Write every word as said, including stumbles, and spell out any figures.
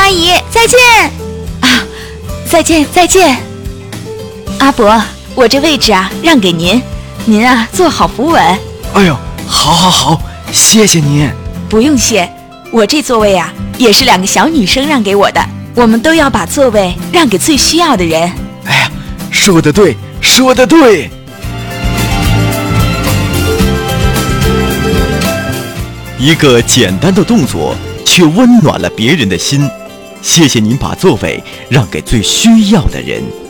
阿姨，再见。啊，再见再见。阿伯，我这位置啊让给您，您啊坐好扶稳。 哎呦，好好好，谢谢您。 不用谢，我这座位啊也是两个小女生让给我的，我们都要把座位让给最需要的人。 哎呀，说得对，说得对。 一个简单的动作，却温暖了别人的心。谢谢您把座位让给最需要的人。